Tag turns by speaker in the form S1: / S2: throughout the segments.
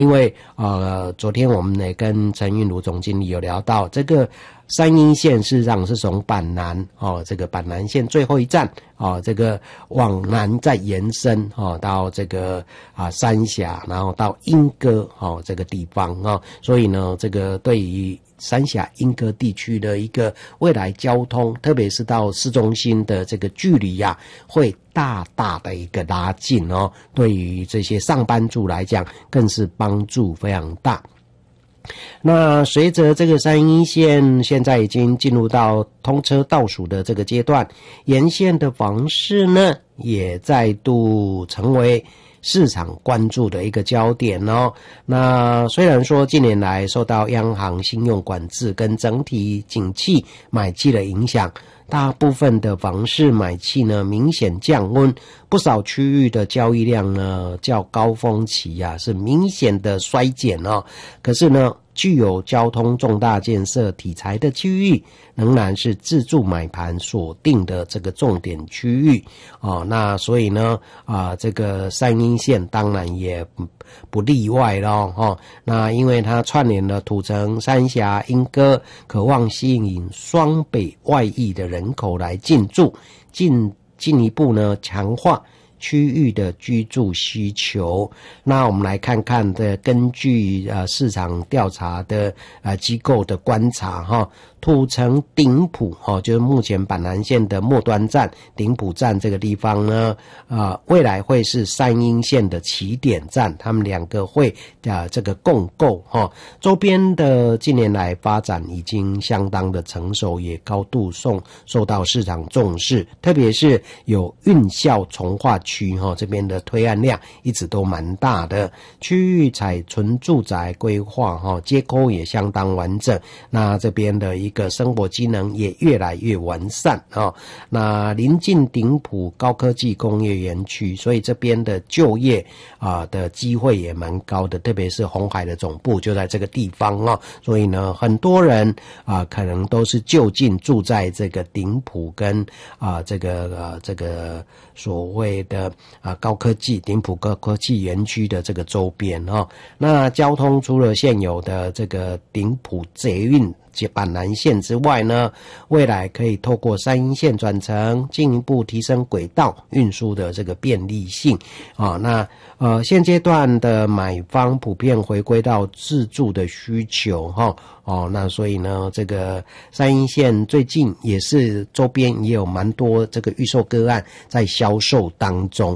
S1: 因为昨天我们也跟陈韵如总经理有聊到，这个三鶯线事实上是从板南这个板南线最后一站这个往南再延伸到这个三峡，然后到莺歌这个地方所以呢，这个对于三峡莺歌地区的一个未来交通，特别是到市中心的这个距离会大大的一个拉近对于这些上班族来讲更是帮助非常大。那随着这个三鶯线现在已经进入到通车倒数的这个阶段，沿线的房市呢也再度成为市场关注的一个焦点那虽然说近年来受到央行信用管制跟整体景气买气的影响，大部分的房市买气呢明显降温，不少区域的交易量呢较高峰期是明显的衰减可是呢，具有交通重大建设题材的区域仍然是自住买盘锁定的这个重点区域那所以呢这个三鶯线当然也不例外咯那因为它串联了土城、三峡、莺歌，渴望吸引双北外溢的人口来进驻，进一步呢强化区域的居住需求。那我们来看看根据市场调查的机构的观察土城顶埔就是目前板南线的末端站顶埔站这个地方呢未来会是三鶯线的起点站，他们两个会这个共构周边的近年来发展已经相当的成熟，也高度受到市场重视，特别是有运校重划区这边的推案量一直都蛮大的，区域采纯住宅规划街沟也相当完整，那这边的一个生活机能也越来越完善那临近顶埔高科技工业园区，所以这边的就业的机会也蛮高的，特别是鸿海的总部就在这个地方所以呢很多人可能都是就近住在这个顶埔跟这个所谓的高科技顶埔高科技园区的这个周边那交通除了现有的这个顶埔捷运板南线之外呢，未来可以透过三鶯线转乘，进一步提升轨道运输的这个便利性那现阶段的买方普遍回归到自住的需求那所以呢，这个三鶯线最近也是周边也有蛮多这个预售个案在销售当中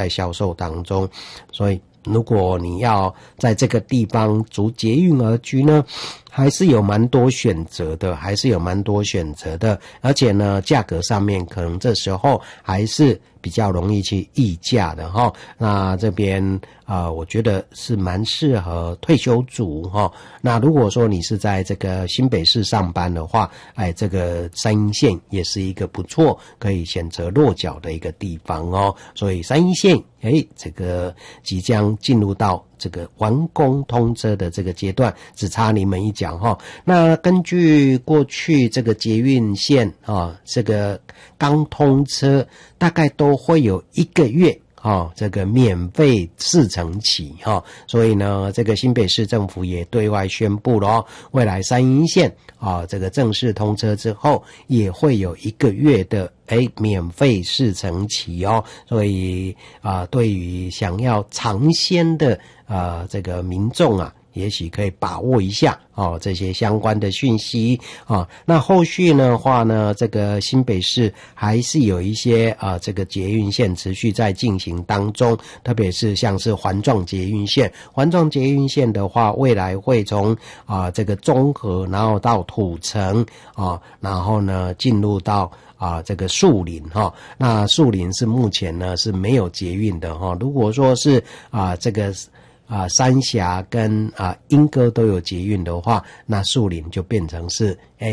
S1: 所以如果你要在这个地方逐捷运而居呢，还是有蛮多选择的，而且呢价格上面可能这时候还是比较容易去议价的那这边我觉得是蛮适合退休族那如果说你是在这个新北市上班的话这个三鶯线也是一个不错可以选择落脚的一个地方所以三鶯线这个即将进入到这个完工通车的这个阶段，只差你们一脚那根据过去这个捷运线这个刚通车大概都会有1个月这个免费试乘期所以呢这个新北市政府也对外宣布了未来三鶯线这个正式通车之后也会有1个月的免费试乘期所以对于想要尝鲜的这个民众也许可以把握一下这些相关的讯息那后续的话呢，这个新北市还是有一些这个捷运线持续在进行当中，特别是像是环状捷运线的话，未来会从这个中和然后到土城然后呢进入到这个树林那树林是目前呢是没有捷运的如果说是这个三峡跟莺歌都有捷运的话，那树林就变成是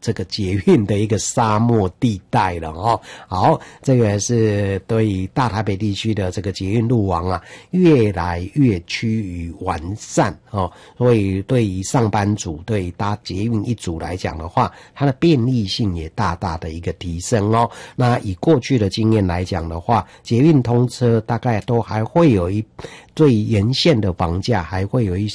S1: 这个捷运的一个沙漠地带了哦。好，这个是对于大台北地区的这个捷运路网啊，越来越趋于完善哦。所以对于上班族，对于搭捷运一族来讲的话，它的便利性也大大的一个提升哦。那以过去的经验来讲的话，捷运通车大概都还会有对沿线的房价还会有一